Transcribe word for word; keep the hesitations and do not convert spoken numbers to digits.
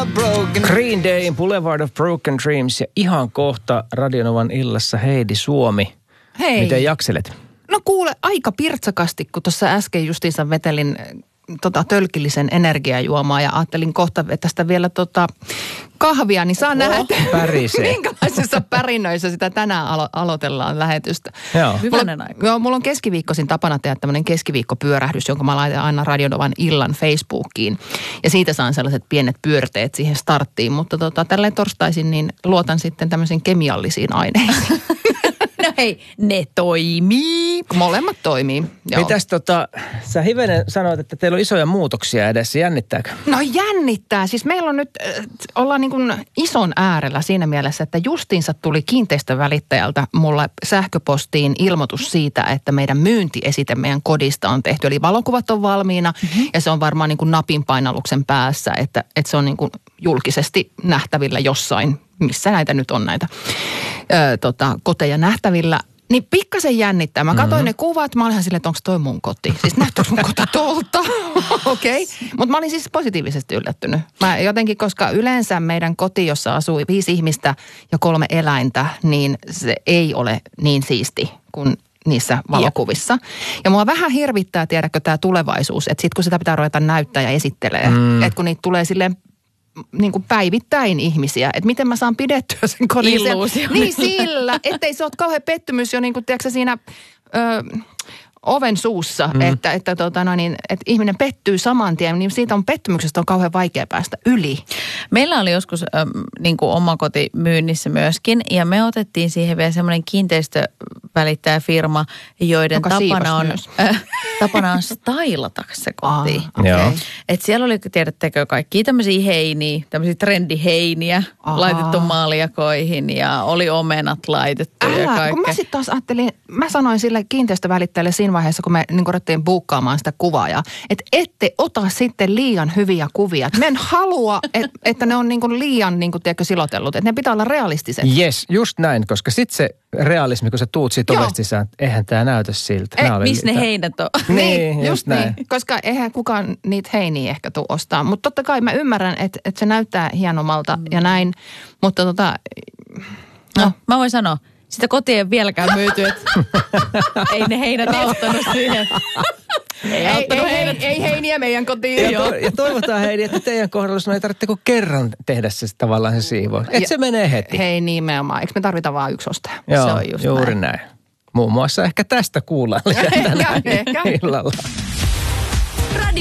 of broken... Green Dayn Boulevard of Broken Dreams ja ihan kohta Radionovan illassa Heidi Suomi. Hei. Miten jakselet? No kuule, aika pirtsakasti, kun tuossa äsken justiinsa vetelin tota, tölkillisen energiajuomaa ja ajattelin kohta tästä vielä tota, kahvia, niin saa oh, nähdä, minkälaisissa pärinöissä sitä tänään alo- aloitellaan lähetystä. Joo. Hyvänen aika. Joo, mulla on keskiviikkoisin tapana tehdä tämmöinen keskiviikkopyörähdys, jonka mä laitan aina Radionovan illan Facebookiin. Ja siitä saan sellaiset pienet pyörteet siihen starttiin, mutta tota, tälleen torstaisin niin luotan sitten tämmöisiin kemiallisiin aineisiin. No hei, ne toimii. Molemmat toimii, joo. Mitäs tota, sä hivenen sanoit, että teillä on isoja muutoksia edessä, jännittääkö? No jännittää. Siis meillä on nyt, äh, ollaan niin kuin ison äärellä siinä mielessä, että justiinsa tuli kiinteistövälittäjältä mulle sähköpostiin ilmoitus siitä, että meidän myyntiesite meidän kodista on tehty. Eli valokuvat on valmiina mm-hmm. ja se on varmaan niin kuin napin painalluksen päässä, että, että se on niin kuin julkisesti nähtävillä jossain, missä näitä nyt on näitä ö, tota, koteja nähtävillä. Niin pikkasen jännittää. Mä katsoin mm-hmm. ne kuvat, mä olin ihan silleen, että onko toi mun koti? Siis näyttääkö mun koti tuolta? Okei. Okay. Mutta mä olin siis positiivisesti yllättynyt. Mä jotenkin, koska yleensä meidän koti, jossa asuu viisi ihmistä ja kolme eläintä, niin se ei ole niin siisti kuin niissä valokuvissa. Ja mua vähän hirvittää, tiedätkö, tämä tulevaisuus, että sit kun sitä pitää ruveta näyttää ja esittelee, mm. että kun niitä tulee silleen niin kuin päivittäin ihmisiä, että miten mä saan pidettyä sen kodin. Illuusio. Niin sillä, ettei se ole kauhean pettymys jo niin kuin, tiedätkö, siinä ö, oven suussa, mm. että, että, tota, no niin, että ihminen pettyy saman tien, niin siitä on pettymyksestä on kauhean vaikea päästä yli. Meillä oli joskus ähm, niin kuin oma koti myynnissä myöskin, ja me otettiin siihen vielä semmoinen kiinteistövälittäjäfirma, joiden Joka tapana on, äh, tapana on stailata se koti. Ah, okay. Että siellä oli, tiedättekö, kaikkia tämmöisiä heiniä, tämmöisiä trendiheiniä Aha. laitettu maaliakoihin, ja oli omenat laitettu Älä, ja kaikkea. Kun mä sitten taas ajattelin, mä sanoin sille kiinteistövälittäjälle siinä vaiheessa, kun me niin ruvettiin buukkaamaan sitä kuvaajaa, että ette ota sitten liian hyviä kuvia. Mä en halua, et, että ne on niin kuin liian niin kuin, tiedätkö, silotellut. Että ne pitää olla realistiset. Yes, just näin, koska sitten se realismi, kun sä tuut siitä ovesta sisään, eihän tää näytä siltä. Eh, missä ne heinät on? Niin, just, just näin. Niin, koska eihän kukaan niitä heiniä ehkä tuu ostaa. Mutta totta kai mä ymmärrän, että, että se näyttää hienommalta mm. ja näin, mutta tota... No, no mä voin sanoa. Sitä kotia ei vieläkään myyty, että ei ne heinät auttanut siihen. Ei, ei, ei, ei heiniä meidän kotiin. Ja, to, ja toivotaan Heidi, että teidän kohdalla sun ei tarvitse kuin kerran tehdä se tavallaan se siivous. Että se menee heti. Hei nimenomaan. Eikö me tarvita vaan yksi ostaja? Joo, se on just juuri näin. näin. Muun muassa ehkä tästä kuullaan lisää tänään illalla.